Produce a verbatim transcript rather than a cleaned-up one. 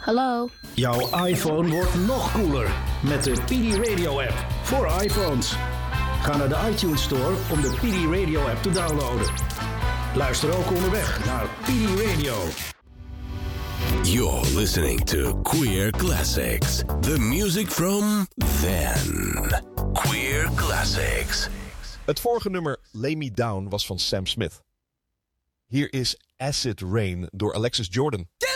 Hallo. Jouw iPhone wordt nog cooler met de P D Radio app voor iPhones. Ga naar de iTunes Store om de P D Radio app te downloaden. Luister ook onderweg naar P D Radio. You're listening to Queer Classics. The music from then. Queer Classics. Het vorige nummer Lay Me Down was van Sam Smith. Hier is Acid Rain door Alexis Jordan. Yeah!